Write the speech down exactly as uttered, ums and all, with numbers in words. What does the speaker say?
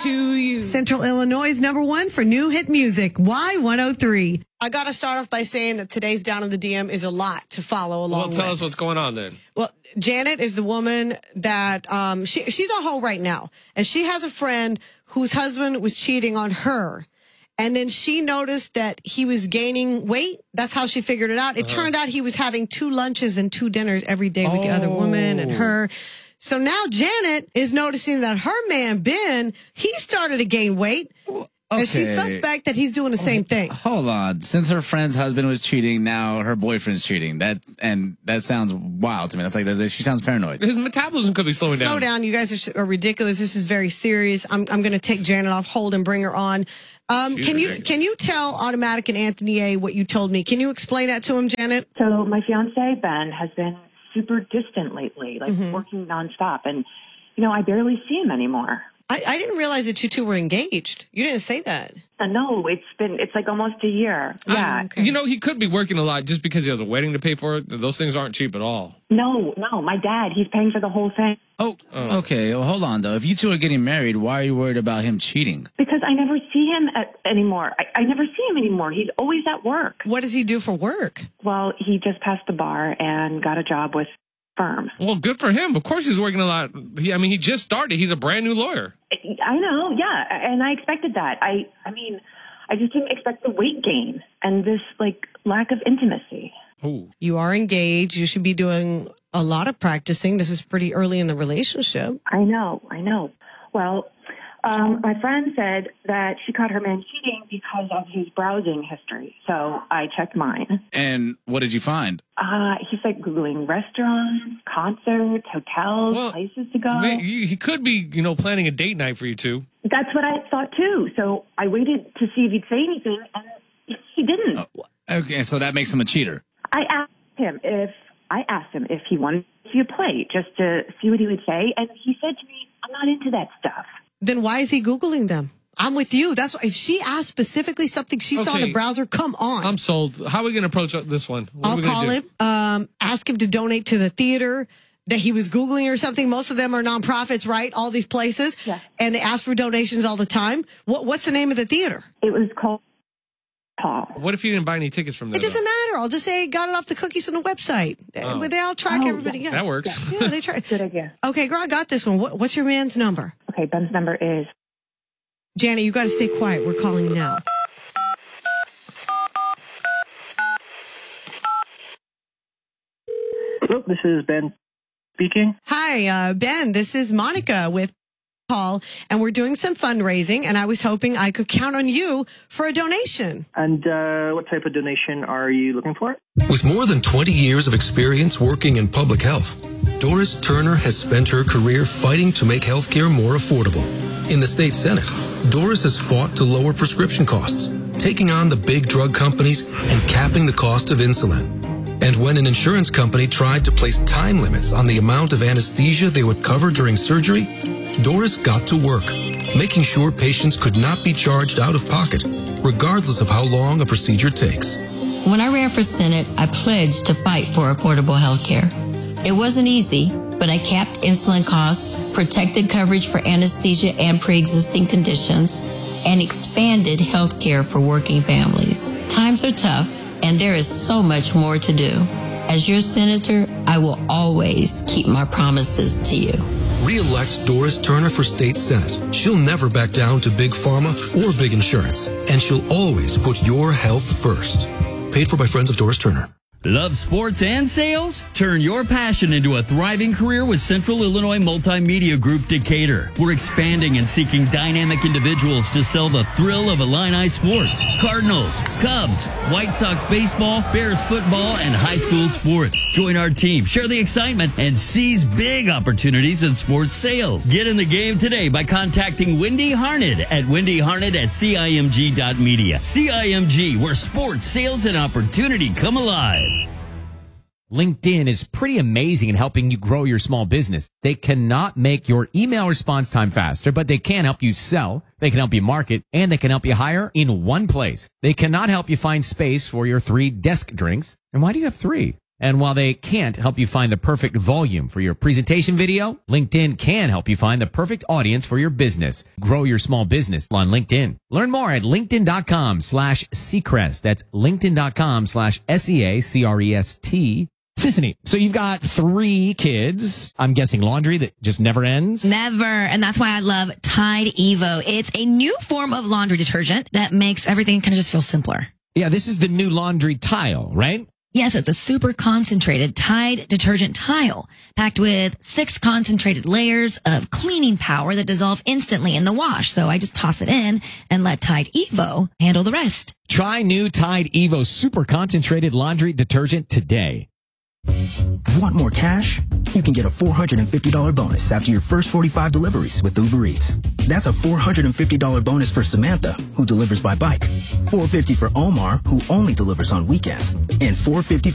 to you. Central Illinois' number one for new hit music, Y one oh three. I got to start off by saying that today's Down in the D M is a lot to follow along Well, tell with. us what's going on then. Well, Janet is the woman that um, she, she's a hoe right now. And she has a friend whose husband was cheating on her. And then she noticed that he was gaining weight. That's how she figured it out. It uh-huh. turned out he was having two lunches and two dinners every day with oh. the other woman and her. So now Janet is noticing that her man, Ben, he started to gain weight. Okay. And she suspect that he's doing the same thing. Hold on. Since her friend's husband was cheating, now her boyfriend's cheating. That and that sounds wild to me. That's like she sounds paranoid. His metabolism could be slowing Slow down. Slow down. You guys are, are ridiculous. This is very serious. I'm I'm going to take Janet off hold and bring her on. Um, can you ridiculous. can you tell Automatic and Anthony A what you told me? Can you explain that to him, Janet? So my fiance Ben has been super distant lately, like mm-hmm. working nonstop, and you know I barely see him anymore. I, I didn't realize that you two were engaged. You didn't say that. Uh, no, it's been, it's like almost a year. Yeah. Um, okay. You know, he could be working a lot just because he has a wedding to pay for. Those things aren't cheap at all. No, no, my dad, he's paying for the whole thing. Oh, oh. okay. Well, hold on, though. If you two are getting married, why are you worried about him cheating? Because I never see him at, anymore. I, I never see him anymore. He's always at work. What does he do for work? Well, he just passed the bar and got a job with firm. Well, good for him. Of course he's working a lot. He, I mean, he just started. He's a brand new lawyer. I know, yeah, and I expected that. I, I mean, I just didn't expect the weight gain and this, like, lack of intimacy. Ooh. You are engaged. You should be doing a lot of practicing. This is pretty early in the relationship. I know, I know. Well, um, my friend said that she caught her man cheating because of his browsing history. So I checked mine. And what did you find? Uh, he's like Googling restaurants, concerts, hotels, well, places to go. Man, he could be, you know, planning a date night for you two. That's what I thought too. So I waited to see if he'd say anything, and he didn't. Oh, okay, so that makes him a cheater. I asked him if I asked him if he wanted to see a play just to see what he would say, and he said to me, "I'm not into that stuff." Then why is he Googling them? I'm with you. That's why if she asked specifically something she okay. saw in the browser, come on. I'm sold. How are we going to approach this one? What I'll call him, um, ask him to donate to the theater that he was Googling or something. Most of them are nonprofits, right? All these places. Yeah. And they ask for donations all the time. What, what's the name of the theater? It was called Paul. What if you didn't buy any tickets from there? It doesn't though? matter. I'll just say got it off the cookies on the website. Oh. But they all track oh, everybody. Yeah. Yeah. That works. Yeah, yeah they track. Good idea. Okay, girl, I got this one. What, what's your man's number? Okay, Ben's number is... Janet, you got to stay quiet. We're calling now. Hello, this is Ben speaking. Hi, uh, Ben. This is Monica with Paul, and we're doing some fundraising, and I was hoping I could count on you for a donation. And uh, what type of donation are you looking for? With more than twenty years of experience working in public health, Doris Turner has spent her career fighting to make healthcare more affordable. In the state Senate, Doris has fought to lower prescription costs, taking on the big drug companies and capping the cost of insulin. And when an insurance company tried to place time limits on the amount of anesthesia they would cover during surgery, Doris got to work, making sure patients could not be charged out of pocket, regardless of how long a procedure takes. When I ran for Senate, I pledged to fight for affordable health care. It wasn't easy, but I capped insulin costs, protected coverage for anesthesia and pre-existing conditions, and expanded health care for working families. Times are tough, and there is so much more to do. As your senator, I will always keep my promises to you. Re-elect Doris Turner for state senate. She'll never back down to big pharma or big insurance, and she'll always put your health first. Paid for by Friends of Doris Turner. Love sports and sales? Turn your passion into a thriving career with Central Illinois Multimedia Group Decatur. We're expanding and seeking dynamic individuals to sell the thrill of Illini sports. Cardinals, Cubs, White Sox baseball, Bears football, and high school sports. Join our team, share the excitement, and seize big opportunities in sports sales. Get in the game today by contacting Wendy Harned at wendy harned at C I M G dot media. C I M G, where sports, sales, and opportunity come alive. LinkedIn is pretty amazing in helping you grow your small business. They cannot make your email response time faster, but they can help you sell, they can help you market, and they can help you hire in one place. They cannot help you find space for your three desk drinks. And why do you have three? And while they can't help you find the perfect volume for your presentation video, LinkedIn can help you find the perfect audience for your business. Grow your small business on LinkedIn. Learn more at linkedin.com slash Seacrest. That's linkedin.com slash S E A C R E S T. Sissany, so you've got three kids. I'm guessing laundry that just never ends. Never. And that's why I love Tide Evo. It's a new form of laundry detergent that makes everything kind of just feel simpler. Yeah, this is the new laundry tile, right? Yes, it's a super concentrated Tide detergent tile packed with six concentrated layers of cleaning power that dissolve instantly in the wash. So I just toss it in and let Tide Evo handle the rest. Try new Tide Evo super concentrated laundry detergent today. Want more cash? You can get a four hundred fifty dollars bonus after your first forty-five deliveries with Uber Eats. That's a four hundred fifty dollars bonus for Samantha, who delivers by bike, four hundred fifty dollars for Omar, who only delivers on weekends, and four hundred fifty dollars